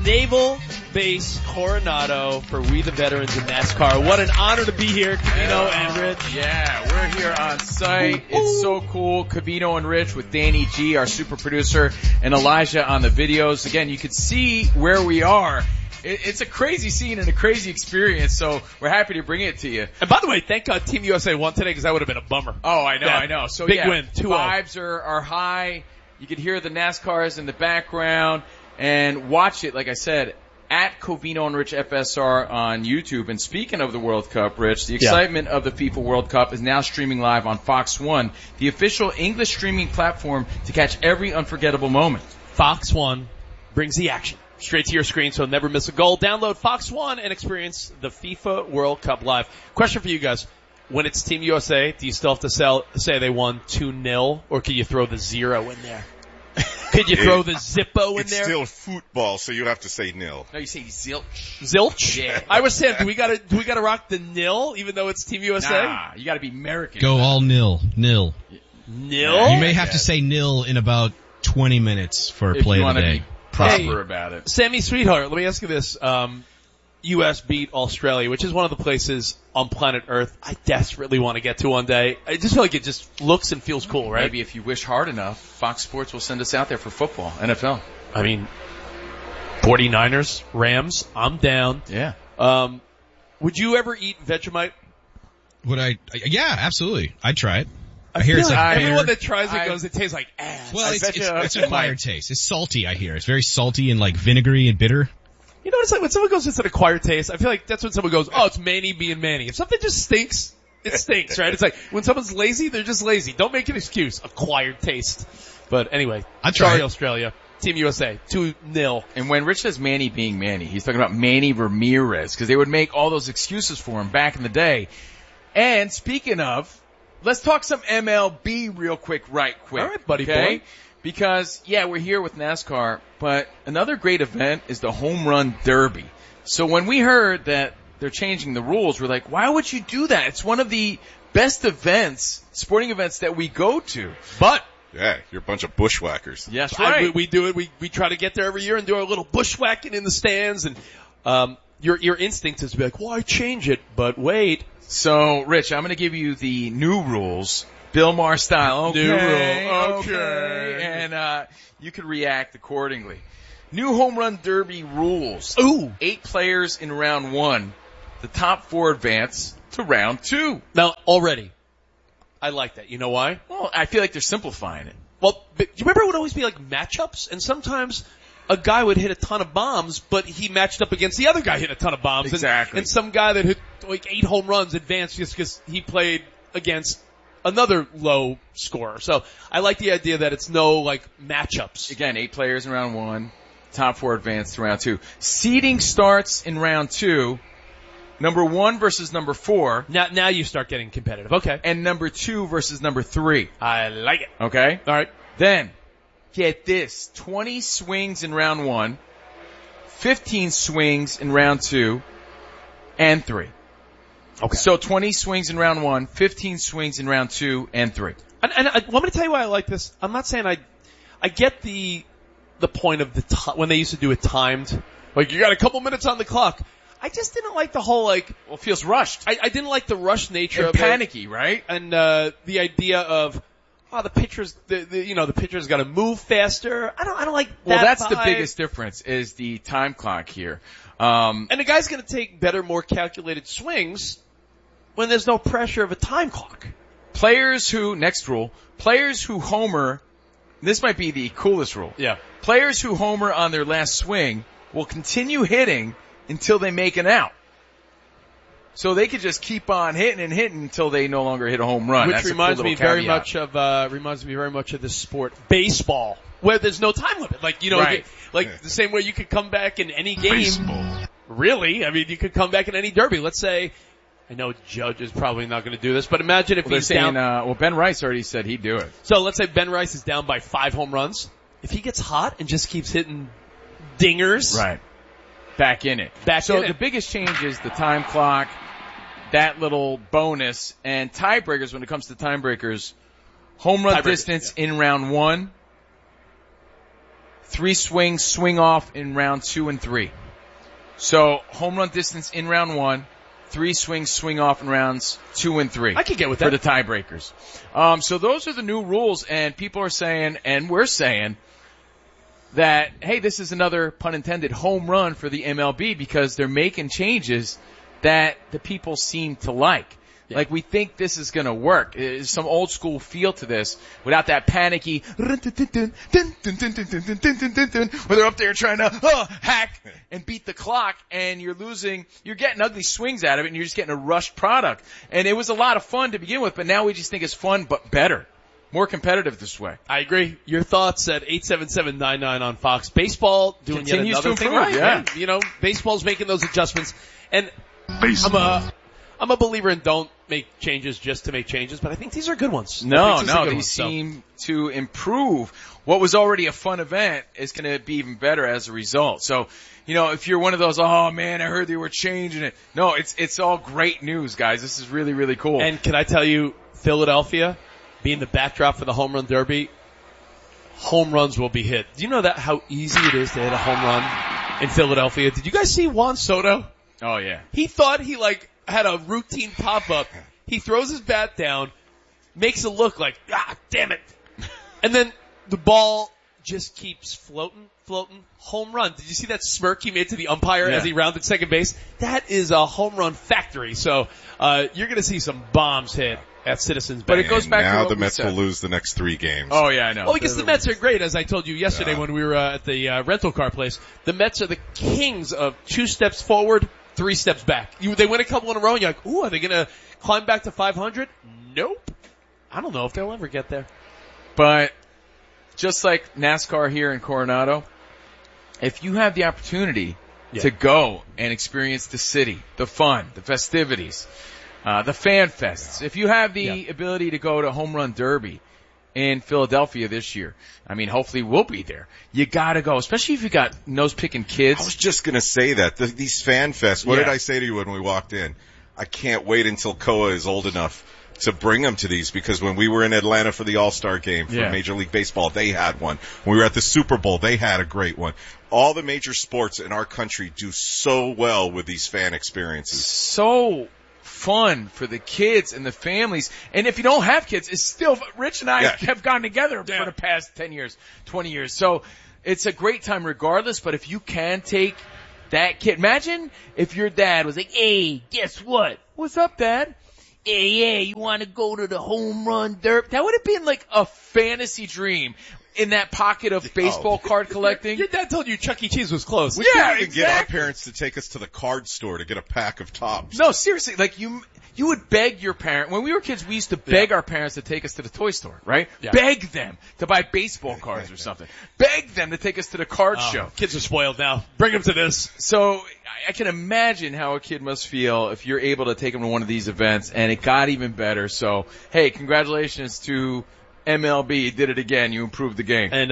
Naval Base Coronado for We the Veterans in NASCAR. What an honor to be here, Covino and Rich. Yeah, we're here on site. It's so cool. Covino and Rich with Danny G, our super producer, and Elijah on the videos. Again, you can see where we are. It's a crazy scene and a crazy experience, so we're happy to bring it to you. And by the way, thank God Team USA won today because that would have been a bummer. Oh, I know. So big win, 2-0. Vibes are high. You can hear the NASCARs in the background and watch it, like I said, at Covino and Rich FSR on YouTube. And speaking of the World Cup, Rich, the excitement of the FIFA World Cup is now streaming live on Fox One, the official English streaming platform to catch every unforgettable moment. Fox One brings the action straight to your screen, so never miss a goal. Download Fox One and experience the FIFA World Cup live. Question for you guys. When it's Team USA, do you still have to say they won 2-0, or can you throw the 0 in there? Could you throw the Zippo in there? It's still football, so you have to say nil. No, you say zilch. Zilch? Yeah. I was saying, do we gotta rock the nil, even though it's Team USA? Nah, you gotta be American. Go all nil. Nil? You may have to say nil in about 20 minutes for play of the day. Proper about it. Sammy Sweetheart, let me ask you this. U.S. beat Australia, which is one of the places on planet Earth I desperately want to get to one day. I just feel like it just looks and feels cool, right? Maybe if you wish hard enough, Fox Sports will send us out there for football, NFL. I mean, 49ers, Rams, I'm down. Yeah. Would you ever eat Vegemite? Would I? Yeah, absolutely. I'd try it. I hear it's like everyone that tries it goes, it tastes like ass. Well, it's an acquired taste. It's salty, I hear. It's very salty and like vinegary and bitter. You know what it's like when someone goes, it's an acquired taste. I feel like that's when someone goes, oh, it's Manny being Manny. If something just stinks, it stinks, right? It's like when someone's lazy, they're just lazy. Don't make an excuse. Acquired taste. But anyway, sorry, Australia. Team USA, 2-0. And when Rich says Manny being Manny, he's talking about Manny Ramirez, because they would make all those excuses for him back in the day. And speaking of, let's talk some MLB real quick, right quick. All right, buddy okay? boy. Because, yeah, we're here with NASCAR, but another great event is the Home Run Derby. So when we heard that they're changing the rules, we're like, why would you do that? It's one of the best events, sporting events that we go to. But yeah, you're a bunch of bushwhackers. Yes, right. We do it. We try to get there every year and do our little bushwhacking in the stands. And your instinct is to be like, why change it? But wait. So, Rich, I'm going to give you the new rules. Bill Maher style. Okay, new rule. Okay. And you can react accordingly. New Home Run Derby rules. Ooh. 8 players in round 1. The top 4 advance to round 2. Now, already, I like that. You know why? Well, I feel like they're simplifying it. Well, do you remember it would always be like matchups? And sometimes a guy would hit a ton of bombs, but he matched up against the other guy hit a ton of bombs. Exactly. And some guy that hit like 8 home runs advanced just because he played against another low scorer. So I like the idea that it's no like matchups. Again, 8 players in round 1. Top 4 advance to round 2. Seeding starts in round 2. Number 1 versus number 4. Now you start getting competitive. Okay. And number 2 versus number 3. I like it. Okay? All right. Then, get this. 20 swings in round 1. 15 swings in round 2. And 3. Okay. So 20 swings in round 1, 15 swings in round 2, and 3. And I want me to tell you why I like this. I'm not saying I get the point of when they used to do it timed. Like, you got a couple minutes on the clock. I just didn't like the whole it feels rushed. I didn't like the rush nature and of panicky, it. right? And, the idea of, the pitcher's, the pitcher's gotta move faster. I don't like that. Well, that's vibe. the biggest difference is the time clock here. And the guy's gonna take better, more calculated swings when there's no pressure of a time clock. Players who homer, this might be the coolest rule. Yeah. Players who homer on their last swing will continue hitting until they make an out. So they could just keep on hitting and hitting until they no longer hit a home run. Which That's reminds a cool me little very much of this sport, baseball, where there's no time limit. Right. The same way you could come back in any game. Baseball. Really? I mean, you could come back in any derby. Let's say, I know Judge is probably not going to do this, but imagine if he's down. Ben Rice already said he'd do it. So let's say Ben Rice is down by 5 home runs. If he gets hot and just keeps hitting dingers. Right. Back in it. So the biggest change is the time clock, that little bonus, and tiebreakers when it comes to tiebreakers. Home run distance in round 1, 3 swings, swing off in round 2 and 3. So home run distance in round 1, 3 swings, swing off in rounds 2 and 3. I could get with that. For the tiebreakers. So those are the new rules, and people are saying, and we're saying, that, hey, this is another, pun intended, home run for the MLB because they're making changes that the people seem to like. Yeah. Like, we think this is gonna work. There's some old school feel to this without that panicky, where they're up there trying to hack and beat the clock, and you're getting ugly swings out of it, and you're just getting a rushed product. And it was a lot of fun to begin with, but now we just think it's fun, but better. More competitive this way. I agree. Your thoughts at 877-99 on Fox. Baseball doing continues yet another to thing improve, right. yeah. Right? You know, baseball's making those adjustments. And I'm a believer in don't make changes just to make changes, but I think these are good ones. No, these seem to improve. What was already a fun event is going to be even better as a result. So, you know, if you're one of those, oh man, I heard they were changing it. No, it's all great news, guys. This is really, really cool. And can I tell you, Philadelphia, being the backdrop for the home run derby, home runs will be hit. Do you know that how easy it is to hit a home run in Philadelphia? Did you guys see Juan Soto? Oh yeah. He thought he had a routine pop up. He throws his bat down, makes it look like, damn it. And then the ball just keeps floating. Home run. Did you see that smirk he made to the umpire as he rounded second base? That is a home run factory. So, you're gonna see some bombs hit at Citizens Bank. But it goes back to now what the we Mets said. will lose the next 3 games. Oh yeah, I know. Well, because the Mets are great, as I told you yesterday when we were at the rental car place. The Mets are the kings of 2 steps forward, 3 steps back. They win a couple in a row, and you're like, ooh, are they gonna climb back to 500? Nope. I don't know if they'll ever get there. But just like NASCAR here in Coronado, if you have the opportunity to go and experience the city, the fun, the festivities, the fan fests, if you have the ability to go to Home Run Derby in Philadelphia this year, I mean, hopefully we'll be there. You gotta go, especially if you got nose-picking kids. I was just gonna say that. These fan fests, what did I say to you when we walked in? I can't wait until Koa is old enough to bring them to these, because when we were in Atlanta for the All-Star game for Major League Baseball, they had one. When we were at the Super Bowl, they had a great one. All the major sports in our country do so well with these fan experiences. So fun for the kids and the families. And if you don't have kids, it's still, Rich and I have gone together for the past 10 years, 20 years. So it's a great time regardless, but if you can take that kid, imagine if your dad was like, hey, guess what? What's up, Dad? Hey, you want to go to the home run derby? That would have been like a fantasy dream in that pocket of baseball card collecting. Your dad told you Chuck E. Cheese was close. We couldn't even get our parents to take us to the card store to get a pack of Tops. No, seriously, like you would beg your parent. When we were kids, we used to beg our parents to take us to the toy store, right? Yeah. Beg them to buy baseball cards or something. Beg them to take us to the card show. Kids are spoiled now. Bring them to this. So I can imagine how a kid must feel if you're able to take them to one of these events, and it got even better. So, hey, congratulations to MLB. You did it again. You improved the game. And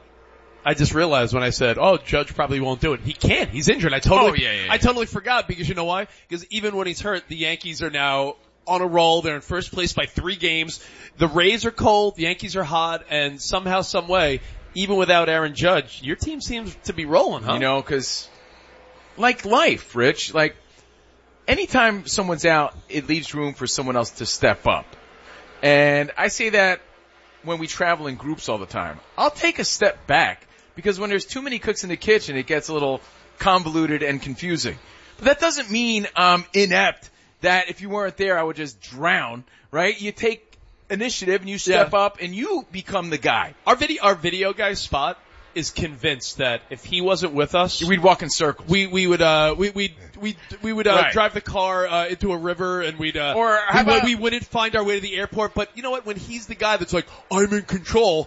I just realized when I said, Judge probably won't do it. He can't. He's injured. I totally forgot, because you know why? Because even when he's hurt, the Yankees are now on a roll. They're in first place by 3 games. The Rays are cold. The Yankees are hot. And somehow, some way, even without Aaron Judge, your team seems to be rolling, huh? You know, because like life, Rich, like anytime someone's out, it leaves room for someone else to step up. And I say that when we travel in groups all the time. I'll take a step back, because when there's too many cooks in the kitchen, it gets a little convoluted and confusing. But that doesn't mean I'm inept, that if you weren't there, I would just drown, right? You take initiative and you step up and you become the guy. Our video guy, Spot, is convinced that if he wasn't with us, we'd walk in circles. We would drive the car into a river, and we wouldn't find our way to the airport. But you know what? When he's the guy that's like, I'm in control,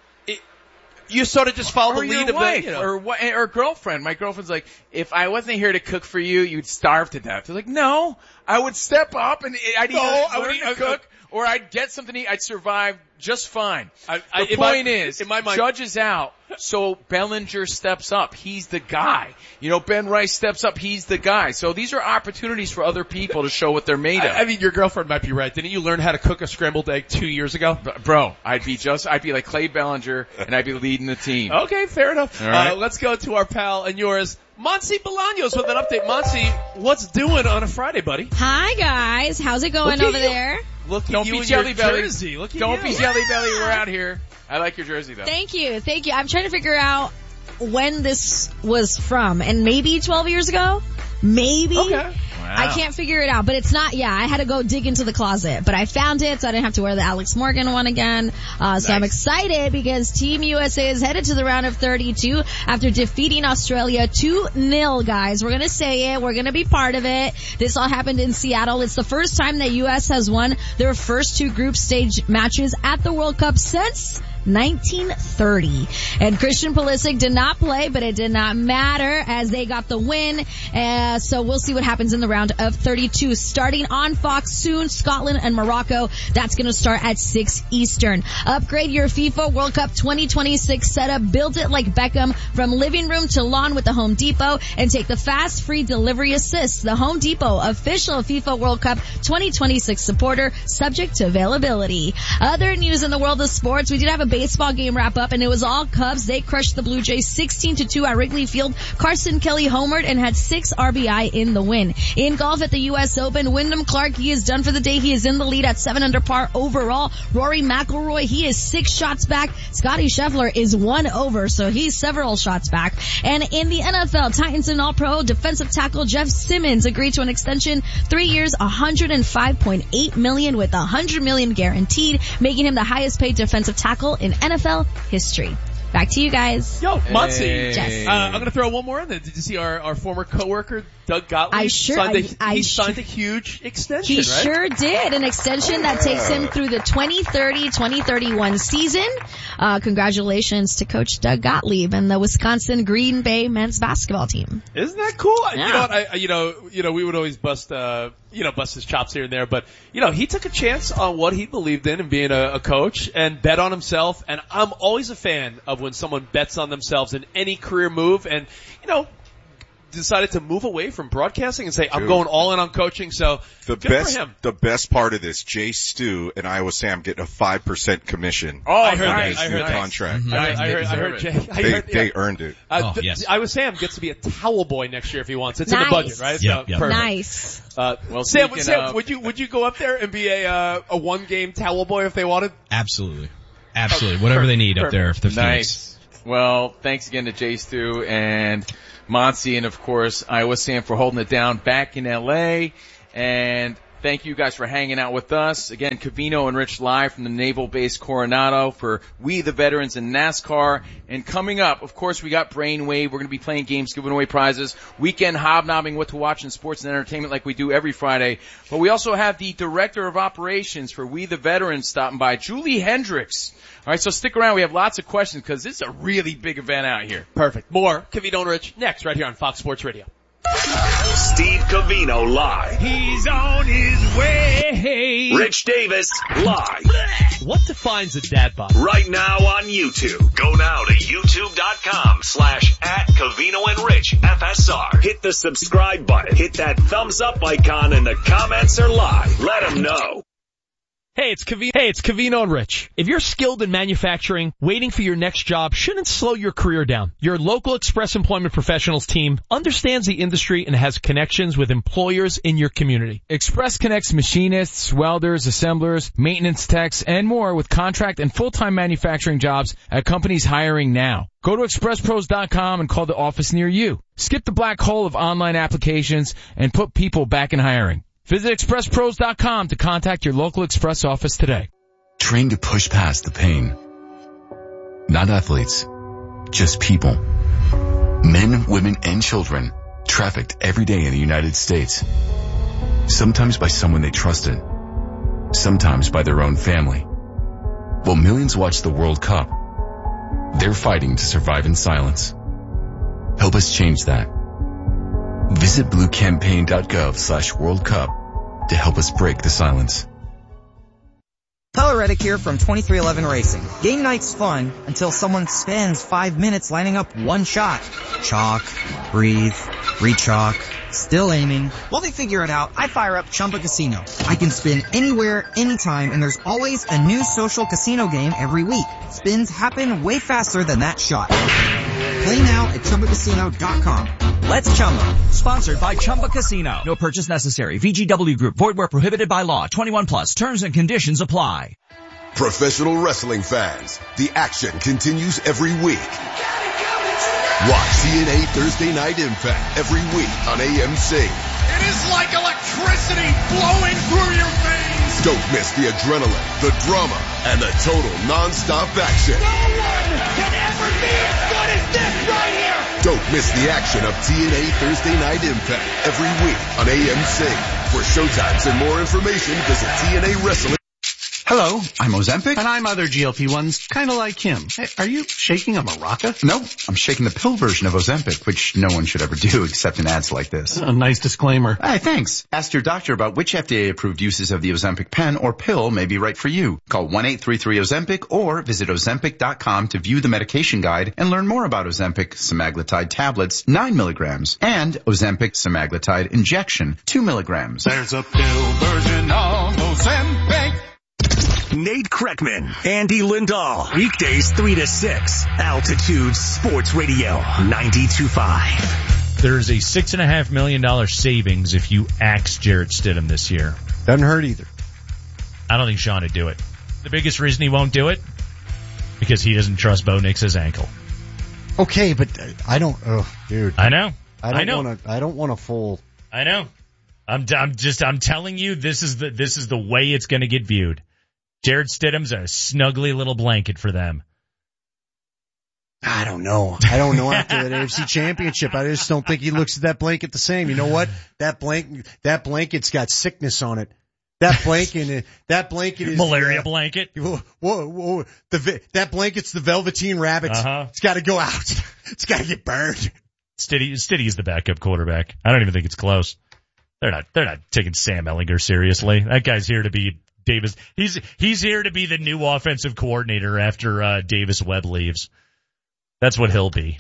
you sort of just follow the lead of wife, the, you know. or girlfriend. My girlfriend's like, if I wasn't here to cook for you, you'd starve to death. They're like, no, I would step up and I'd either learn to cook or I'd get something to eat. I'd survive just fine. The point is, in my mind, Judge is out, so Bellinger steps up. He's the guy. Ben Rice steps up. He's the guy. So these are opportunities for other people to show what they're made of. I mean, your girlfriend might be right. Didn't you learn how to cook a scrambled egg 2 years ago? Bro, I'd be like Clay Bellinger, and I'd be leading the team. Okay, fair enough. All right. Let's go to our pal and yours, Monsi Bolaños, with an update. Monsi, what's doing on a Friday, buddy? Hi guys, how's it going over there? Don't be Jelly Belly. Don't be Jelly Belly. We're out here. I like your jersey though. Thank you. I'm trying to figure out when this was from, and maybe 12 years ago? Maybe? Okay. Wow. I can't figure it out, but it's not, I had to go dig into the closet, but I found it, so I didn't have to wear the Alex Morgan one again. Nice. So I'm excited because Team USA is headed to the round of 32 after defeating Australia 2-0, guys. We're gonna say it. We're gonna be part of it. This all happened in Seattle. It's the first time that US has won their first 2 group stage matches at the World Cup since 1930. And Christian Pulisic did not play, but it did not matter as they got the win. So we'll see what happens in the round of 32. Starting on Fox soon, Scotland and Morocco. That's going to start at 6 Eastern. Upgrade your FIFA World Cup 2026 setup. Build it like Beckham from living room to lawn with the Home Depot and take the fast free delivery assist. The Home Depot, official FIFA World Cup 2026 supporter, subject to availability. Other news in the world of sports, we did have a baseball game wrap up, and it was all Cubs. They crushed the Blue Jays 16-2 at Wrigley Field. Carson Kelly homered and had 6 RBI in the win. In golf at the U.S. Open, Wyndham Clark, he is done for the day. He is in the lead at 7 under par overall. Rory McIlroy, he is 6 shots back. Scotty Scheffler is 1 over, so he's several shots back. And in the NFL, Titans and All-Pro defensive tackle Jeff Simmons agreed to an extension, 3 years, $105.8 million with $100 million guaranteed, making him the highest paid defensive tackle in NFL history. Back to you guys. Yo, Monsi. Hey. Yes. I'm going to throw one more in there. Did you see our former coworker, Doug Gottlieb? He signed a huge extension, He right? sure did. An extension that takes him through the 2030-2031 season. Congratulations to Coach Doug Gottlieb and the Wisconsin Green Bay men's basketball team. Isn't that cool? Yeah. You know what? We would always bust his chops here and there, but he took a chance on what he believed in and being a coach and bet on himself. And I'm always a fan of when someone bets on themselves in any career move and, decided to move away from broadcasting and say, I'm going all in on coaching. So good for him. The best part of this, Jay Stu and Iowa Sam get a 5% commission. Oh, I heard nice. that. I heard contract. Mm-hmm. I heard Jay. They earned it. Yes. Iowa Sam gets to be a towel boy next year if he wants. It's in the Nice. budget, right? Yep, yep. Perfect. Nice. Well, Sam, speaking would you go up there and be a one-game towel boy if they wanted? Absolutely. Whatever they need up there for the Phoenix. Nice. Well, thanks again to Jay Stu and Monsi, and of course Iowa Sam for holding it down back in LA. And thank you guys for hanging out with us. Again, Covino and Rich live from the Naval Base Coronado for We the Veterans in NASCAR. And coming up, of course, we got Brainwave. We're going to be playing games, giving away prizes, weekend hobnobbing, what to watch in sports and entertainment like we do every Friday. But we also have the Director of Operations for We the Veterans stopping by, Julie Hendricks. All right, so stick around. We have lots of questions because this is a really big event out here. Perfect. More Covino and Rich next right here on Fox Sports Radio. Steve Covino live. He's on his way. Rich Davis live. What defines a dad bod? Right now on YouTube. Go now to youtube.com/@Covino and Rich FSR. Hit the subscribe button. Hit that thumbs up icon and the comments are live. Let them know. Hey, it's Covino and Rich. If you're skilled in manufacturing, waiting for your next job shouldn't slow your career down. Your local Express Employment Professionals team understands the industry and has connections with employers in your community. Express connects machinists, welders, assemblers, maintenance techs, and more with contract and full-time manufacturing jobs at companies hiring now. Go to expresspros.com and call the office near you. Skip the black hole of online applications and put people back in hiring. Visit expresspros.com to contact your local Express office today. Trained to push past the pain. Not athletes, just people. Men, women, and children trafficked every day in the United States. Sometimes by someone they trusted. Sometimes by their own family. While millions watch the World Cup, they're fighting to survive in silence. Help us change that. Visit bluecampaign.gov/World Cup to help us break the silence. Tyler Reddick here from 2311 Racing. Game night's fun until someone spends 5 minutes lining up one shot. Chalk, breathe, re-chalk, still aiming. While they figure it out, I fire up Chumba Casino. I can spin anywhere, anytime, and there's always a new social casino game every week. Spins happen way faster than that shot. Play now at ChumbaCasino.com. Let's Chumba. Sponsored by Chumba Casino. No purchase necessary. VGW Group. Void where prohibited by law. 21 plus. Terms and conditions apply. Professional wrestling fans, the action continues every week. Watch TNA Thursday Night Impact every week on AMC. It is like electricity flowing through your veins. Don't miss the adrenaline, the drama, and the total non-stop action. No one can ever be as good as this right here. Don't miss the action of TNA Thursday Night Impact every week on AMC. For showtimes and more information, visit TNA Wrestling. Hello, I'm Ozempic. And I'm other GLP-1s, kind of like him. Hey, are you shaking a maraca? No, I'm shaking the pill version of Ozempic, which no one should ever do except in ads like this. A nice disclaimer. Hey, thanks. Ask your doctor about which FDA-approved uses of the Ozempic pen or pill may be right for you. Call 1-833-OZEMPIC or visit Ozempic.com to view the medication guide and learn more about Ozempic semaglutide tablets, 9 milligrams, and Ozempic semaglutide injection, 2 milligrams. There's a pill version of Ozempic. Nate Kreckman, Andy Lindahl, weekdays 3 to 6, Altitude Sports Radio 92.5. There's a $6.5 million savings if you axe Jarrett Stidham this year. Doesn't hurt either. I don't think Sean would do it. The biggest reason he won't do it, because he doesn't trust Bo Nix's ankle. Okay, but I don't. Oh, dude. I know. I don't want a full. I know. I'm telling you, this is the way it's going to get viewed. Jarrett Stidham's a snuggly little blanket for them. I don't know after that AFC Championship. I just don't think he looks at that blanket the same. You know what? That blanket's got sickness on it. That blanket is malaria blanket. Whoa. That blanket's the Velveteen Rabbit. It's got to go out. It's got to get burned. Stiddy is the backup quarterback. I don't even think it's close. They're not taking Sam Ehlinger seriously. That guy's here to be Davis. He's here to be the new offensive coordinator after Davis Webb leaves. That's what he'll be.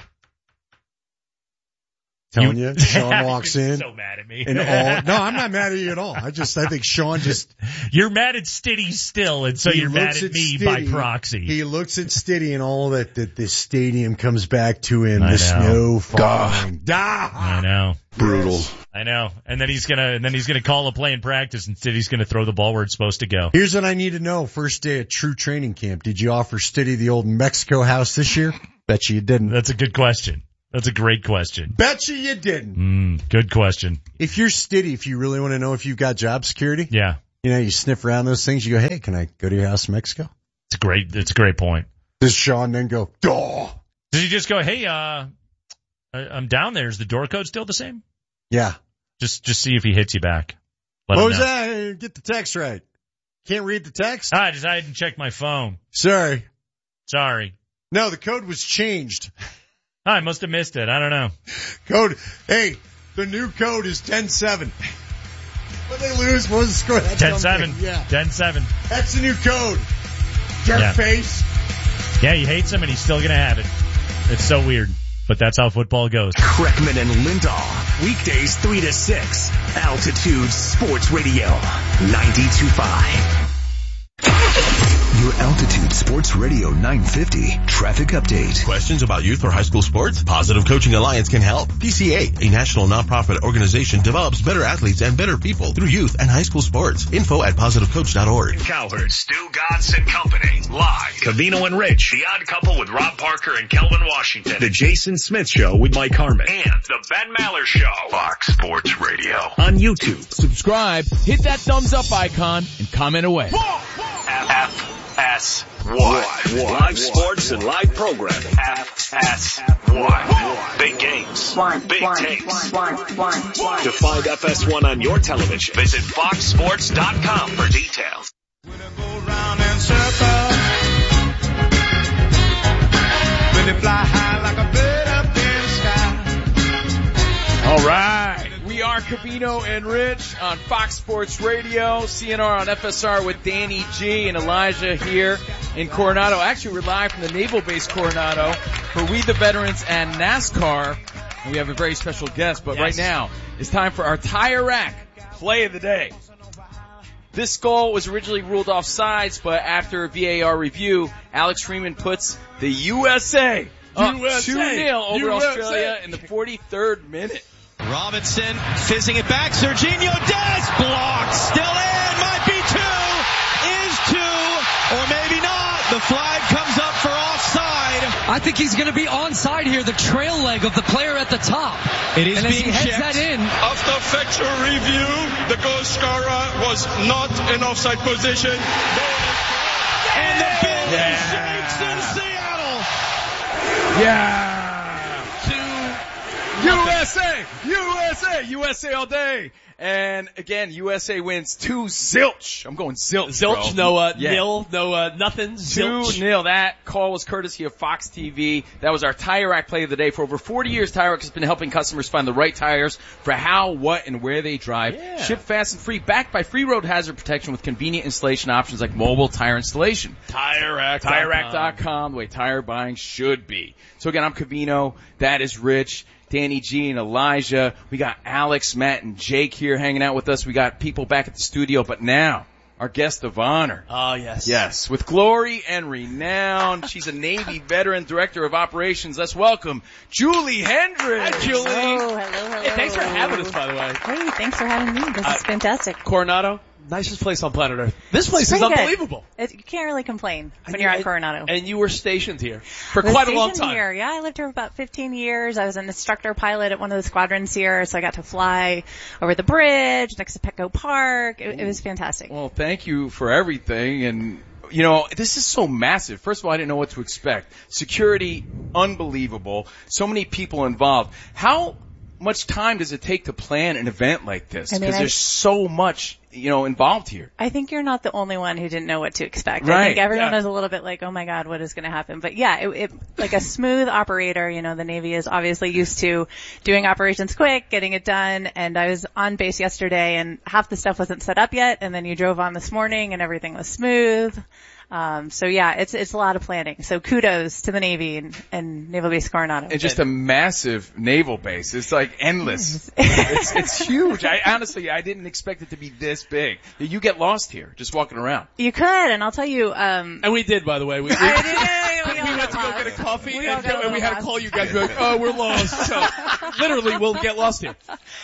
Telling you, Sean walks in. So mad at me. No, I'm not mad at you at all. I think Sean just. You're mad at Stiddy still, and so you're mad at me by proxy. He looks at Stiddy and all that the stadium comes back to him. The snow falling. I know. Brutal. I know. And then he's gonna call a play in practice, and Stiddy's gonna throw the ball where it's supposed to go. Here's what I need to know. First day at true training camp. Did you offer Stiddy the old Mexico house this year? Bet you didn't. That's a good question. That's a great question. Bet you didn't. Good question. If you're Stiddy, if you really want to know if you've got job security, yeah, you sniff around those things. You go, hey, can I go to your house in Mexico? It's a great point. Does Sean then go, duh? Does he just go, hey, I'm down there. Is the door code still the same? Yeah. Just see if he hits you back. Jose, get the text right. Can't read the text? I didn't check my phone. Sorry. No, the code was changed. I must have missed it. I don't know. Hey, the new code is 10-7. When they lose, what was the score? 10-7. Yeah. 10-7. That's the new code. Jerk face. Yeah, he hates him and he's still going to have it. It's so weird, but that's how football goes. Kreckman and Lindahl, weekdays 3 to 6, Altitude Sports Radio 92.5. Your Altitude Sports Radio 950 traffic update. Questions about youth or high school sports? Positive Coaching Alliance can help. PCA, a national nonprofit organization, develops better athletes and better people through youth and high school sports. Info at positivecoach.org. Cowherd, Stu Gatz and Company. Live. Covino and Rich. The Odd Couple with Rob Parker and Kelvin Washington. The Jason Smith Show with Mike Harmon. And the Ben Maller Show. Fox Sports Radio. On YouTube. Subscribe, hit that thumbs up icon, and comment away. FS1. Live sports and live programming. FS1. Big games. Big takes. To find FS1 on your television, visit foxsports.com for details. All right. We We are Covino and Rich on Fox Sports Radio, CNR on FSR with Danny G and Elijah here in Coronado. Actually, we're live from the Naval Base Coronado for We the Veterans and NASCAR. And we have a very special guest, but right now it's time for our Tire Rack Play of the Day. This goal was originally ruled offsides, but after a VAR review, Alex Freeman puts the USA up 2-0 over Australia in the 43rd minute. Robinson fizzing it back. Serginho Dest blocked. Still in. Might be two. Is two. Or maybe not. The flag comes up for offside. I think he's going to be onside here. The trail leg of the player at the top. It is and being as he heads checked. that in. After factual review, the goal scorer was not in offside position. And the building shakes in Seattle. Yeah. USA all day. And again, USA wins 2-0. I'm going zilch. Zilch, bro. nil, nothing. 2-0. That call was courtesy of Fox TV. That was our Tire Rack Play of the Day. For over 40 years, Tire Rack has been helping customers find the right tires for how, what, and where they drive. Yeah. Ship fast and free, backed by free road hazard protection with convenient installation options like mobile tire installation. TireRack.com, the way tire buying should be. So again, I'm Covino. That is Rich. Danny G and Elijah. We got Alex, Matt, and Jake here hanging out with us. We got people back at the studio, but now our guest of honor. Oh, yes. Yes, with glory and renown. She's a Navy veteran, director of operations. Let's welcome Julie Hendricks. Hi, Julie. Hello. Hey, thanks for having us, by the way. Hey, thanks for having me. This is fantastic. Coronado, nicest place on planet Earth. This place is unbelievable. You can't really complain when you're on Coronado. And you were stationed here for quite a long time. Here. Yeah, I lived here for about 15 years. I was an instructor pilot at one of the squadrons here, so I got to fly over the bridge next to Petco Park. It was fantastic. Well, thank you for everything. And, you know, this is so massive. First of all, I didn't know what to expect. Security, unbelievable. So many people involved. How much time does it take to plan an event like this? Because there's so much, involved here. I think you're not the only one who didn't know what to expect. Right. I think everyone is a little bit like, oh my God, what is going to happen? But yeah, it like a smooth operator, the Navy is obviously used to doing operations quick, getting it done. And I was on base yesterday and half the stuff wasn't set up yet. And then you drove on this morning and everything was smooth. So yeah, it's a lot of planning. So kudos to the Navy and Naval Base Coronado. It's just a massive naval base. It's like endless. it's huge. I didn't expect it to be this big. You get lost here just walking around. You could, and I'll tell you, and we did, by the way. We went to go get a coffee and we had to call you guys. We're like, oh, we're lost. So literally we'll get lost here.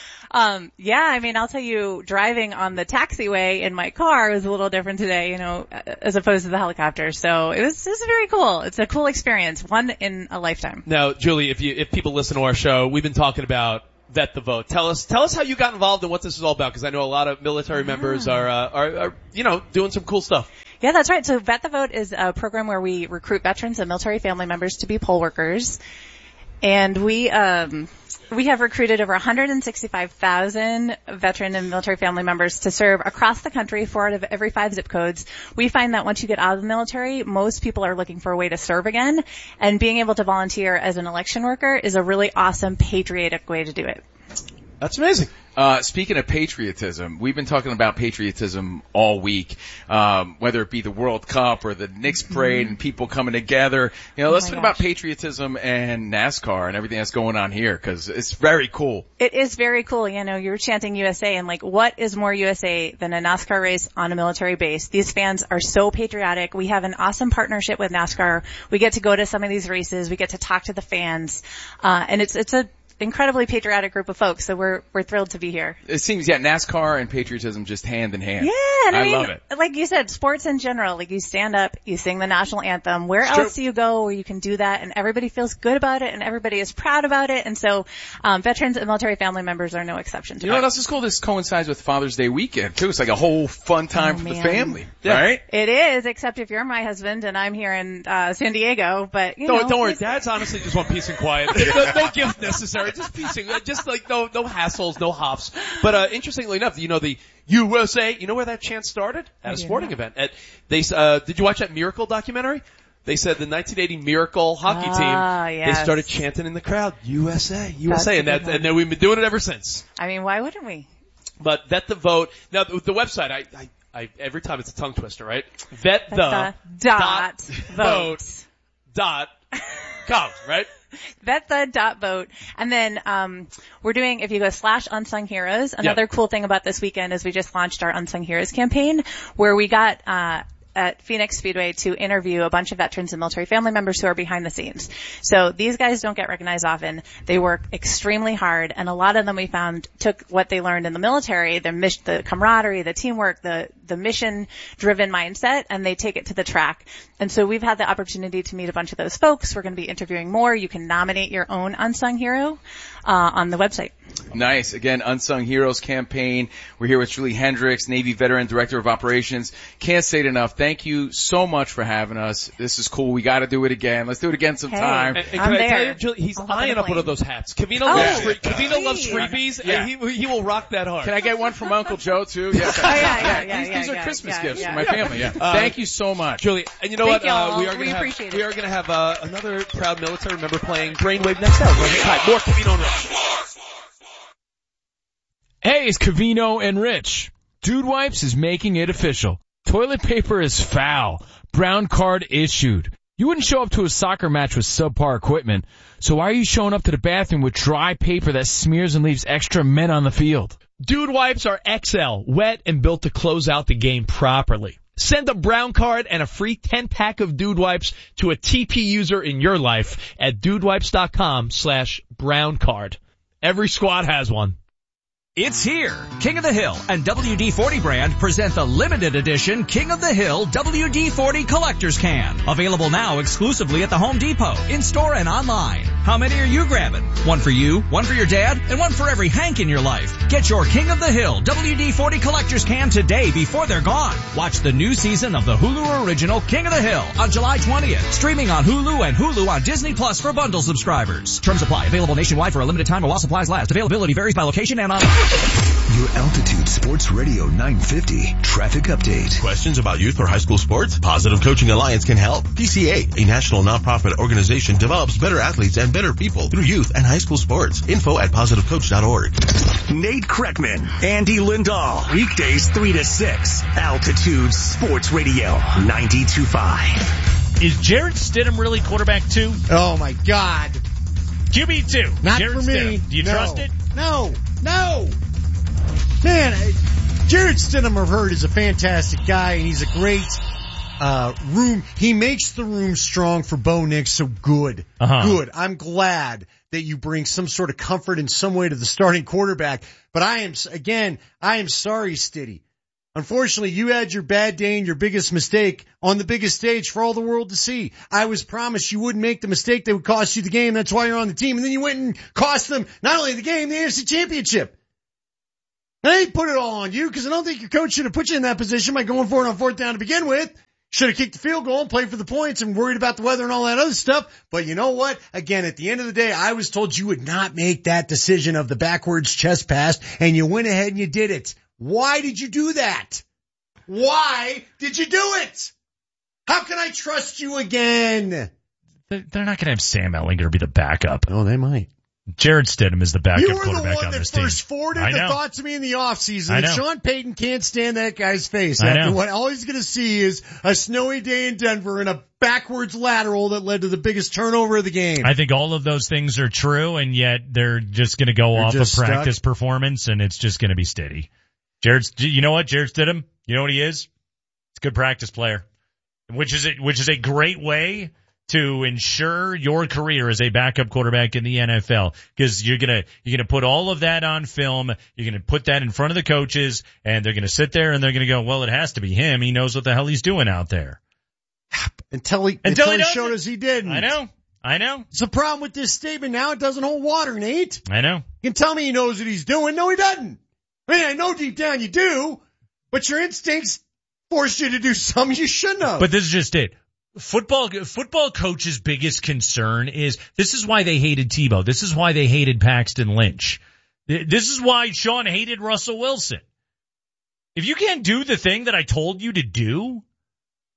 I'll tell you, driving on the taxiway in my car was a little different today, as opposed to the helicopter. So it was very cool. It's a cool experience, one in a lifetime. Now, Julie, if people listen to our show, we've been talking about Vet the Vote. Tell us how you got involved and what this is all about, because I know a lot of military members are doing some cool stuff. Yeah, that's right. So Vet the Vote is a program where we recruit veterans and military family members to be poll workers. And we have recruited over 165,000 veteran and military family members to serve across the country, 4 out of every 5 zip codes. We find that once you get out of the military, most people are looking for a way to serve again, and being able to volunteer as an election worker is a really awesome, patriotic way to do it. That's amazing. Speaking of patriotism, we've been talking about patriotism all week, whether it be the World Cup or the Knicks parade and people coming together. Let's talk about patriotism and NASCAR and everything that's going on here, because it's very cool. It is very cool. You're chanting USA, and what is more USA than a NASCAR race on a military base? These fans are so patriotic. We have an awesome partnership with NASCAR. We get to go to some of these races. We get to talk to the fans. And it's a incredibly patriotic group of folks, so we're thrilled to be here. It seems, NASCAR and patriotism just hand in hand. Yeah, and I love it. Like you said, sports in general, you stand up, you sing the national anthem. Where else do you go where you can do that and everybody feels good about it and everybody is proud about it? And so, veterans and military family members are no exception to that. What else is cool? This coincides with Father's Day weekend too. It's like a whole fun time for the family, right? It is, except if you're my husband and I'm here in San Diego. But don't worry, Dads honestly just want peace and quiet. No gift necessary, just peace and just no hassles, no hops. But interestingly enough, the USA, where that chant started? At a sporting event. Did you watch that Miracle documentary? They said the 1980 Miracle hockey team, yes. they started chanting in the crowd, USA, USA, and then we've been doing it ever since. I mean, why wouldn't we? But Vet the Vote. Now, the website, I every time it's a tongue twister, right? Vet the dot vote. .com, right? VetThe.vote. And then, we're doing, if you go /Unsung Heroes, another cool thing about this weekend is we just launched our Unsung Heroes campaign where we got, at Phoenix Speedway to interview a bunch of veterans and military family members who are behind the scenes. So these guys don't get recognized often. They work extremely hard, and a lot of them we found took what they learned in the military, the camaraderie, the teamwork, the mission-driven mindset, and they take it to the track. And so we've had the opportunity to meet a bunch of those folks. We're going to be interviewing more. You can nominate your own unsung hero on the website. Nice. Again, Unsung Heroes campaign. We're here with Julie Hendricks, Navy veteran, Director of Operations. Can't say it enough. Thank you so much for having us. This is cool. We got to do it again. Let's do it again sometime. And can I tell you, Julie, he's eyeing up one of those hats. Covino loves freebies, and he will rock that hard. Can I get one from Uncle Joe, too? Yes. These are Christmas gifts for my family. Yeah. Thank you so much. Julie, and you know what? We are going to have another proud military member playing Brainwave next hour. Hi, more Covino and Rich. Hey, it's Covino and Rich. Dude Wipes is making it official. Toilet paper is foul. Brown card issued. You wouldn't show up to a soccer match with subpar equipment, so why are you showing up to the bathroom with dry paper that smears and leaves extra men on the field? Dude Wipes are XL, wet and built to close out the game properly. Send a brown card and a free 10-pack of Dude Wipes to a TP user in your life at dudewipes.com/brown card. Every squad has one. It's here. King of the Hill and WD-40 brand present the limited edition King of the Hill WD-40 Collector's Can. Available now exclusively at the Home Depot, in-store and online. How many are you grabbing? One for you, one for your dad, and one for every Hank in your life. Get your King of the Hill WD-40 Collector's Can today before they're gone. Watch the new season of the Hulu original King of the Hill on July 20th. Streaming on Hulu and Hulu on Disney Plus for bundle subscribers. Terms apply. Available nationwide for a limited time while supplies last. Availability varies by location and online. Your Altitude Sports Radio 950 traffic update. Questions about youth or high school sports? Positive Coaching Alliance can help. PCA, a national nonprofit organization, develops better athletes and better people through youth and high school sports. Info at positivecoach.org. Nate Kreckman, Andy Lindahl, weekdays 3 to 6. Altitude Sports Radio 92.5. Is Jarrett Stidham really quarterback 2? Oh my God. QB2. Not Jarrett for me. Stidham. Do you trust it? No. Man, Jarrett Stidham, I've heard, is a fantastic guy, and he's a great room. He makes the room strong for Bo Nix, so good. Good. I'm glad that you bring some sort of comfort in some way to the starting quarterback. But I am sorry, Stiddy. Unfortunately, you had your bad day and your biggest mistake on the biggest stage for all the world to see. I was promised you wouldn't make the mistake that would cost you the game. That's why you're on the team. And then you went and cost them not only the game, the AFC Championship. I ain't put it all on you because I don't think your coach should have put you in that position by going for it on 4th down to begin with. Should have kicked the field goal and played for the points and worried about the weather and all that other stuff. But you know what? Again, at the end of the day, I was told you would not make that decision of the backwards chest pass, and you went ahead and you did it. Why did you do that? Why did you do it? How can I trust you again? They're not going to have Sam Ehlinger be the backup. Oh, they might. Jarrett Stidham is the backup quarterback on this team. You were the one that first forwarded the thought to me in the offseason that Sean Payton can't stand that guy's face. After what all he's going to see is a snowy day in Denver and a backwards lateral that led to the biggest turnover of the game. I think all of those things are true, and yet they're just going to go off of practice performance, and it's just going to be steady. You know what, Jarrett Stidham? You know what he is? He's a good practice player, which is a great way to ensure your career as a backup quarterback in the NFL, because you're gonna put all of that on film. You're gonna put that in front of the coaches, and they're gonna sit there and they're gonna go, well, it has to be him. He knows what the hell he's doing out there. Until he showed us he didn't. I know. It's a problem with this statement now. It doesn't hold water, Nate. I know. You can tell me he knows what he's doing. No, he doesn't. I mean, I know deep down you do, but your instincts force you to do something you shouldn't have. But this is just it. Football coach's biggest concern is, this is why they hated Tebow. This is why they hated Paxton Lynch. This is why Sean hated Russell Wilson. If you can't do the thing that I told you to do,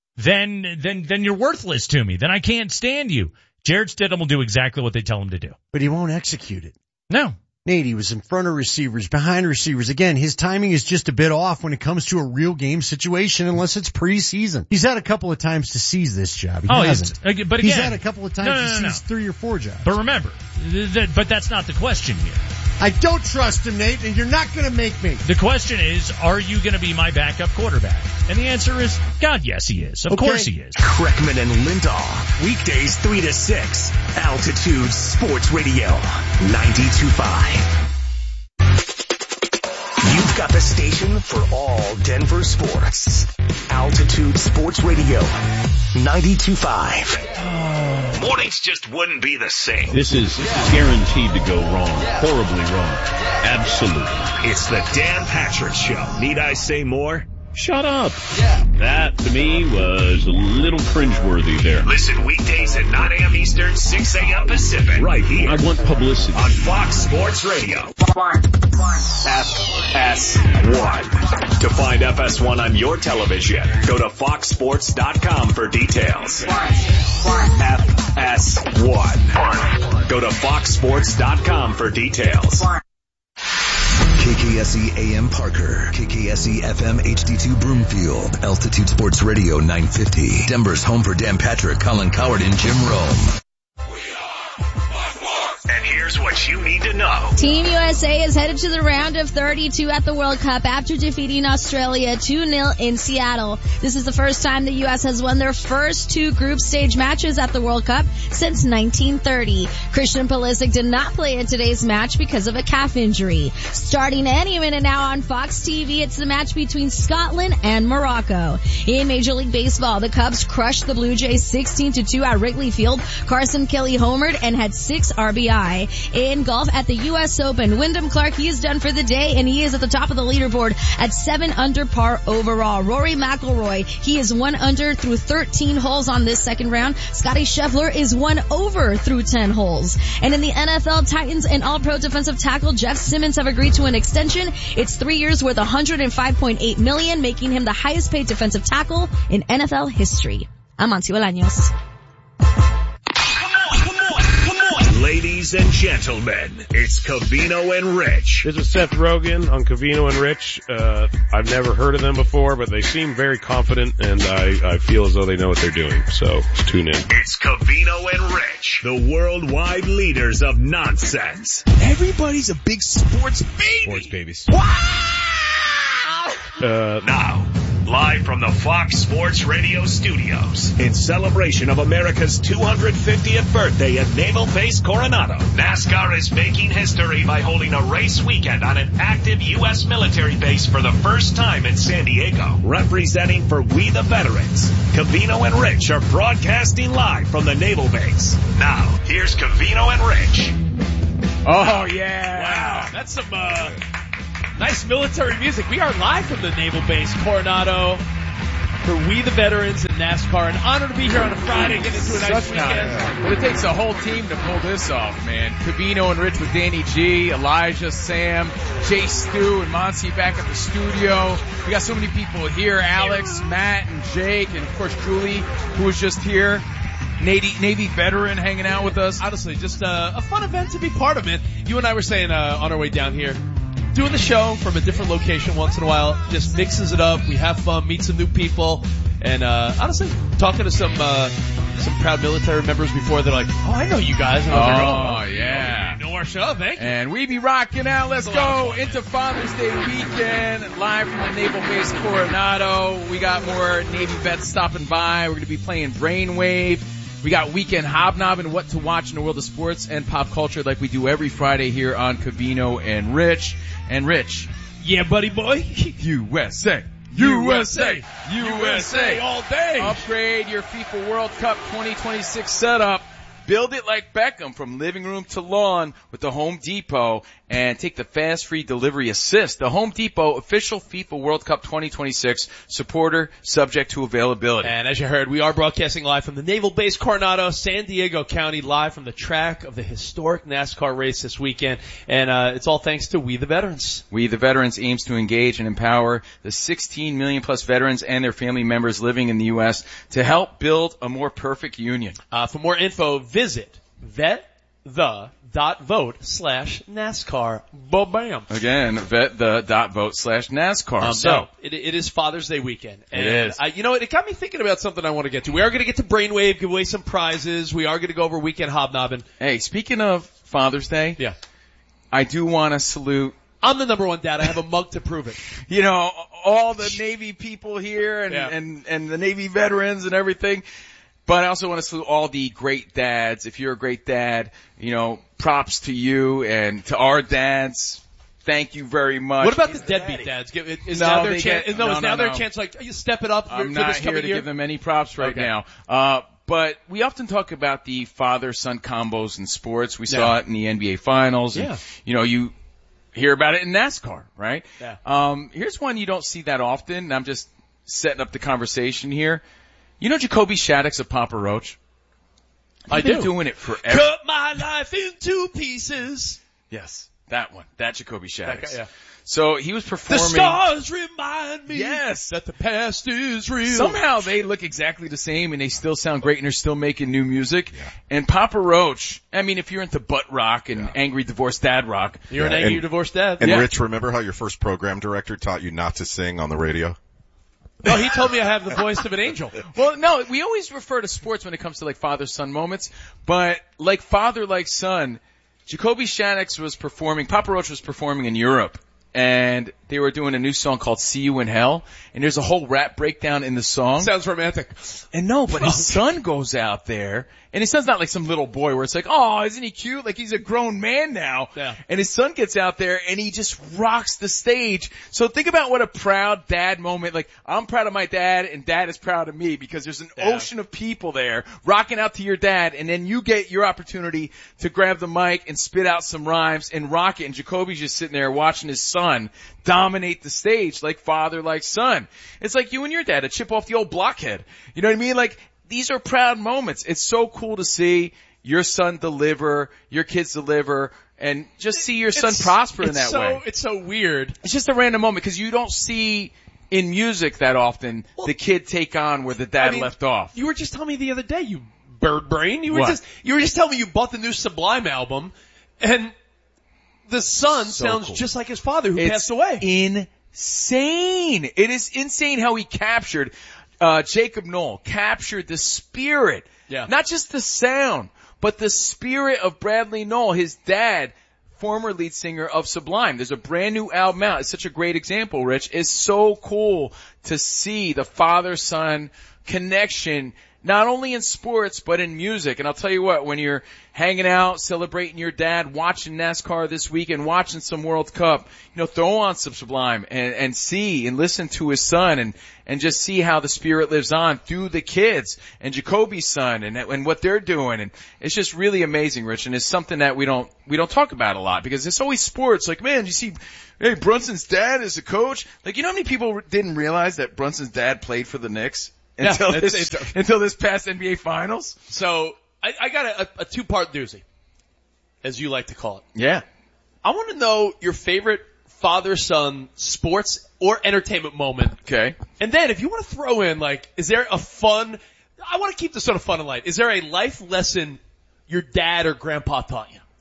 then you're worthless to me. Then I can't stand you. Jarrett Stidham will do exactly what they tell him to do. But he won't execute it. No. Nate, he was in front of receivers, behind receivers. Again, his timing is just a bit off when it comes to a real game situation unless it's preseason. He's had a couple of times to seize this job. He hasn't. But again, he's had a couple of times to seize 3 or 4 jobs. But remember, but that's not the question here. I don't trust him, Nate, and you're not going to make me. The question is, are you going to be my backup quarterback? And the answer is, God, yes, he is. Of course he is. Kreckman and Lindahl, weekdays 3 to 6, Altitude Sports Radio, 92.5. You've got the station for all Denver sports. Altitude Sports Radio, 92.5. Mornings just wouldn't be the same. This is guaranteed to go wrong. Horribly wrong. Absolutely. It's the Dan Patrick Show. Need I say more? Shut up. That, to me, was a little cringeworthy there. Listen weekdays at 9 a.m. Eastern, 6 a.m. Pacific. Right here. I want publicity. On Fox Sports Radio. FS1. To find FS1 on your television, go to foxsports.com for details. FS1. Go to foxsports.com for details. KKSE AM Parker, KKSE FM HD2 Broomfield, Altitude Sports Radio 950, Denver's home for Dan Patrick, Colin Coward, and Jim Rome. And here's what you need to know. Team USA is headed to the round of 32 at the World Cup after defeating Australia 2-0 in Seattle. This is the first time the U.S. has won their first 2 group stage matches at the World Cup since 1930. Christian Pulisic did not play in today's match because of a calf injury. Starting any minute now on Fox TV, it's the match between Scotland and Morocco. In Major League Baseball, the Cubs crushed the Blue Jays 16-2 at Wrigley Field. Carson Kelly homered and had 6 RBI. In golf at the U.S. Open, Wyndham Clark, he is done for the day, and he is at the top of the leaderboard at 7 under par overall. Rory McIlroy, he is 1 under through 13 holes on this second round. Scotty Scheffler is 1 over through 10 holes. And in the NFL, Titans and All-Pro defensive tackle Jeff Simmons have agreed to an extension. It's 3 years worth $105.8 million, making him the highest paid defensive tackle in NFL history. I'm Monty Bolaños. Ladies and gentlemen, it's Covino and Rich. This is Seth Rogen on Covino and Rich. I've never heard of them before, but they seem very confident, and I feel as though they know what they're doing. So tune in. It's Covino and Rich, the worldwide leaders of nonsense. Everybody's a big sports baby. Sports babies. Now, live from the Fox Sports Radio studios, in celebration of America's 250th birthday at Naval Base Coronado, NASCAR is making history by holding a race weekend on an active U.S. military base for the first time in San Diego. Representing for We the Veterans, Covino and Rich are broadcasting live from the Naval Base. Now, here's Covino and Rich. Oh, yeah. Wow, that's some nice military music. We are live from the Naval Base Coronado for We the Veterans in NASCAR. An honor to be here on a Friday, get into a nice weekend. But it takes a whole team to pull this off, man. Covino and Rich with Danny G, Elijah, Sam, Jay Stu, and Monty back at the studio. We got so many people here. Alex, Matt, and Jake, and of course Julie, who was just here. Navy veteran hanging out with us. Honestly, just a fun event to be part of, man. You and I were saying on our way down here, doing the show from a different location once in a while just mixes it up. We have fun, meet some new people, and honestly, talking to some proud military members before, they're like, "Oh, I know you guys." And Yeah. You know our show, thank you. And we be rocking out. Let's go into Father's Day weekend, live from the Naval Base Coronado. We got more Navy vets stopping by. We're going to be playing Brainwave. We got weekend hobnobbing, what to watch in the world of sports and pop culture like we do every Friday here on Covino and Rich. And Rich. Yeah, buddy boy. USA. USA. USA all day. Upgrade your FIFA World Cup 2026 setup. Build it like Beckham from living room to lawn with the Home Depot. and take the fast free delivery assist. The Home Depot official FIFA World Cup 2026 supporter, subject to availability. And as you heard, we are broadcasting live from the Naval Base Coronado, San Diego County, live from the track of the historic NASCAR race this weekend. And it's all thanks to We the Veterans. We the Veterans aims to engage and empower the 16 million plus veterans and their family members living in the U.S. to help build a more perfect union. For more info, visit VetThe.vote/NASCAR. Bam. Again, VetThe.vote/NASCAR. So it is Father's Day weekend. And it is. You know what? It got me thinking about something I want to get to. We are going to get to Brainwave, give away some prizes. We are going to go over weekend hobnobbing. Hey, speaking of Father's Day, yeah, I do want to salute. I'm the number one dad. I have a mug to prove it. You know, all the Navy people here and the Navy veterans and everything. But I also want to salute all the great dads. If you're a great dad, you know, props to you and to our dads. Thank you very much. What about the deadbeat dads? Is now their chance, like, you step it up I'm for not this here coming to year? give them any props right now. But we often talk about the father-son combos in sports. We saw it in the NBA Finals. And, you know, you hear about it in NASCAR, right? Yeah. Here's one you don't see that often, and I'm just setting up the conversation here. You know Jacoby Shaddix of Papa Roach? I've been doing it forever. Cut my life into pieces. Yes, that one. That Jacoby Shaddix. That guy, yeah. So he was performing. The stars remind me yes, that the past is real. Somehow they look exactly the same and they still sound great and they're still making new music. Yeah. And Papa Roach, I mean, if you're into butt rock and angry divorced dad rock. You're an angry divorced dad. And Rich, remember how your first program director taught you not to sing on the radio? No, he told me I have the voice of an angel. Well, no, we always refer to sports when it comes to like father-son moments, but like father, like son, Jacoby Shaddix was performing, Papa Roach was performing in Europe, and they were doing a new song called See You in Hell, and there's a whole rap breakdown in the song. Sounds romantic. And no, but his son goes out there, and his son's not like some little boy where it's like, oh, isn't he cute? Like he's a grown man now. Yeah. And his son gets out there and he just rocks the stage. So think about what a proud dad moment, like I'm proud of my dad and dad is proud of me because there's an ocean of people there rocking out to your dad, and then you get your opportunity to grab the mic and spit out some rhymes and rock it, and Jacoby's just sitting there watching his son dominate the stage like father, like son. It's like you and your dad, a chip off the old blockhead. You know what I mean? Like, these are proud moments. It's so cool to see your son deliver, your kids deliver, and just see your son prosper in that way. It's so weird. It's just a random moment because you don't see in music that often the kid take on where the dad left off. You were just telling me the other day, you bird brain. You were just telling me you bought the new Sublime album, and the son sounds just like his father who passed away. Insane. It is insane how he captured Jacob Knoll captured the spirit, not just the sound, but the spirit of Bradley Knoll, his dad, former lead singer of Sublime. There's a brand new album out. It's such a great example, Rich. It's so cool to see the father-son connection, not only in sports, but in music. And I'll tell you what, when you're hanging out, celebrating your dad, watching NASCAR this weekend, watching some World Cup, you know, throw on some Sublime and see and listen to his son and just see how the spirit lives on through the kids and Jacoby's son and what they're doing. And it's just really amazing, Rich. And it's something that we don't talk about a lot because it's always sports. Like, man, you see, hey, Brunson's dad is a coach. Like, you know how many people didn't realize that Brunson's dad played for the Knicks? Until this past NBA Finals. So I got a two-part doozy, as you like to call it. Yeah. I want to know your favorite father-son sports or entertainment moment. Okay. And then if you want to throw in, like, is there a fun, I want to keep this sort of fun and light. Is there a life lesson your dad or grandpa taught you?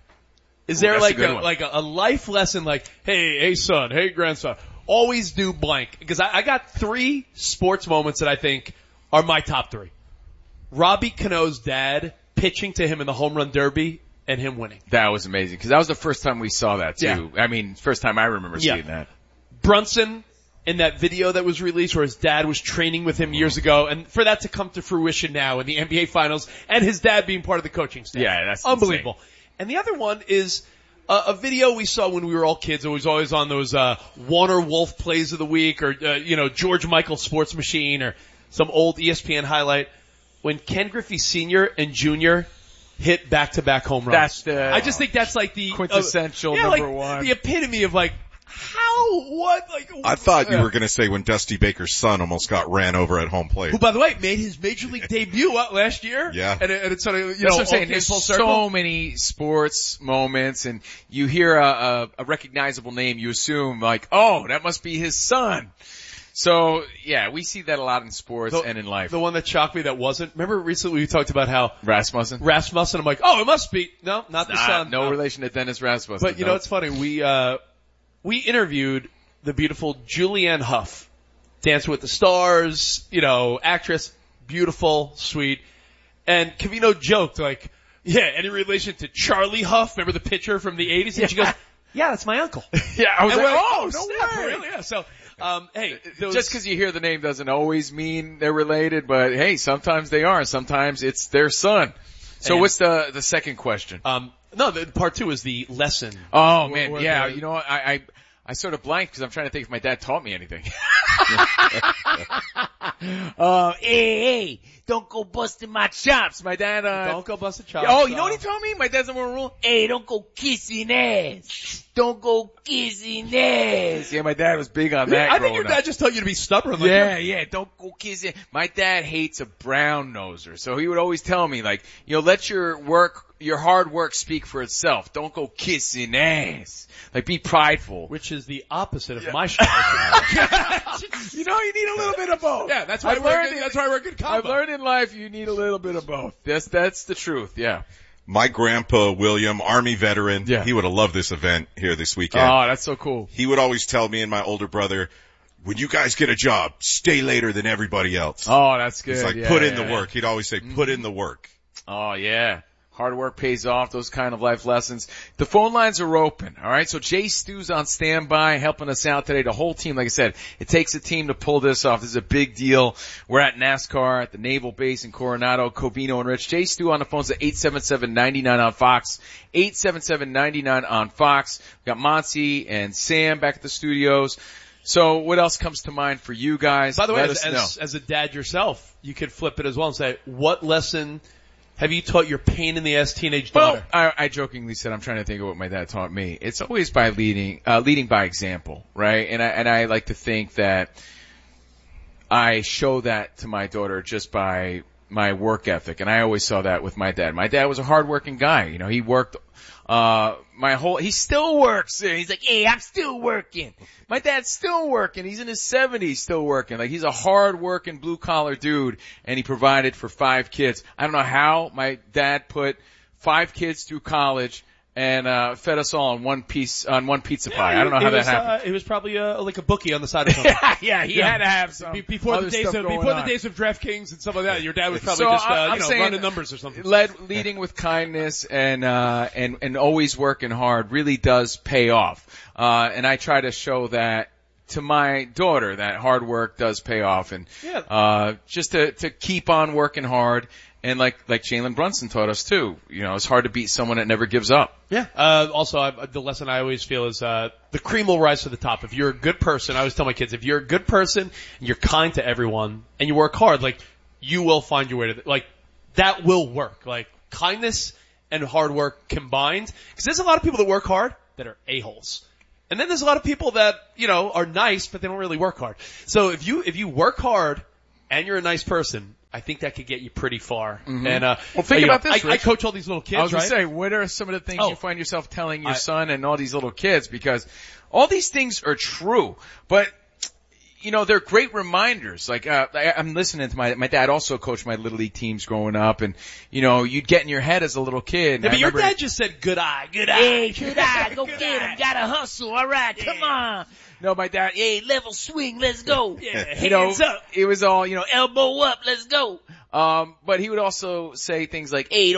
Is there like a life lesson like, hey son, hey grandson, always do blank? Because I got 3 sports moments that I think are my top 3. Robbie Cano's dad pitching to him in the home run derby and him winning. That was amazing because that was the first time we saw that too. Yeah. I mean, first time I remember seeing that. Brunson in that video that was released where his dad was training with him years ago, and for that to come to fruition now in the NBA Finals and his dad being part of the coaching staff. Yeah, that's unbelievable. insane. And the other one is a video we saw when we were all kids. It was always on those Warner Wolf plays of the week or George Michael Sports Machine or some old ESPN highlight when Ken Griffey Sr. and Jr. hit back-to-back home runs. I just think that's like the quintessential number one. The epitome of like, how, what, like. I thought you were going to say when Dusty Baker's son almost got ran over at home plate. Who, by the way, made his major league debut last year. Yeah. And it's sort of, That's what I'm saying. There's so many sports moments, and you hear a recognizable name, you assume like, oh, that must be his son. So, yeah, we see that a lot in sports and in life. The one that shocked me that wasn't, remember recently we talked about how Rasmussen, I'm like, oh, it must be. No, not the son. No relation to Dennis Rasmussen. But you know, it's funny. We interviewed the beautiful Julianne Hough, Dancing with the Stars, actress, beautiful, sweet. And Covino joked like, yeah, any relation to Charlie Huff? Remember the pitcher from the 80s? And she goes, yeah, that's my uncle. Yeah, I was and like, oh, no snap, way. really? Yeah, so, hey. Just because you hear the name doesn't always mean they're related, but hey, sometimes they are. Sometimes it's their son. So what's the second question? No, part 2 is the lesson. Oh man, yeah. You know what? I sort of blanked because I'm trying to think if my dad taught me anything. Hey, don't go busting my chops. My dad, don't go busting chops. Oh, you know what he told me? My dad's number one rule? Hey, don't go kissing ass. Don't go kissing ass. Yeah, my dad was big on that. I think your dad just told you to be stubborn. Like yeah, don't go kissing. My dad hates a brown noser, so he would always tell me like, let your hard work speak for itself. Don't go kissing ass. Like, be prideful. Which is the opposite of my strategy. You need a little bit of both. Yeah, that's why we're a good combo. I've learned in life you need a little bit of both. That's the truth, yeah. My grandpa, William, Army veteran, he would have loved this event here this weekend. Oh, that's so cool. He would always tell me and my older brother, when you guys get a job, stay later than everybody else. Oh, that's good. He's like, put in the work. He'd always say, put in the work. Oh, yeah. Hard work pays off, those kind of life lessons. The phone lines are open, all right? So Jay Stu's on standby helping us out today. The whole team, like I said, it takes a team to pull this off. This is a big deal. We're at NASCAR at the Naval Base in Coronado, Covino and Rich. Jay Stu on the phones at 877-99 on Fox. 877-99 on Fox. We've got Monty and Sam back at the studios. So what else comes to mind for you guys? By the way, as a dad yourself, you could flip it as well and say, what lesson have you taught your pain in the ass teenage daughter? Well, I jokingly said I'm trying to think of what my dad taught me. It's always by leading by example, right? And I like to think that I show that to my daughter just by my work ethic. And I always saw that with my dad. My dad was a hardworking guy. He worked, he still works. He's like, hey, I'm still working. My dad's still working. He's in his 70s still working. Like, he's a hard-working blue-collar dude, and he provided for 5 kids. I don't know how my dad put 5 kids through college and fed us all on one pizza pie. I don't know how that happened. It was probably like a bookie on the side of something. Yeah, he had to have some. Before the days of DraftKings and stuff like that, your dad was probably running numbers or something. Leading with kindness and always working hard really does pay off. And I try to show that to my daughter, that hard work does pay off, and just to keep on working hard. And like Jalen Brunson taught us too, it's hard to beat someone that never gives up. Yeah. Also, the lesson I always feel is the cream will rise to the top. If you're a good person, I always tell my kids, if you're a good person and you're kind to everyone and you work hard, like, you will find your way to that will work. Like, kindness and hard work combined. Because there's a lot of people that work hard that are a-holes. And then there's a lot of people that, are nice, but they don't really work hard. So if you work hard and you're a nice person, I think that could get you pretty far. Mm-hmm. And, think about this, I coach all these little kids, I was right? gonna say, what are some of the things you find yourself telling your son and all these little kids? Because all these things are true, but, they're great reminders. Like, I'm listening to my dad also coached my little league teams growing up, and, you'd get in your head as a little kid. Yeah, but your dad just said, good eye. Hey, good eye, go get him, gotta hustle, alright, come on. No, my dad, hey, level swing, let's go. Yeah, hands up. It was all, elbow up, let's go. But he would also say things like, hey,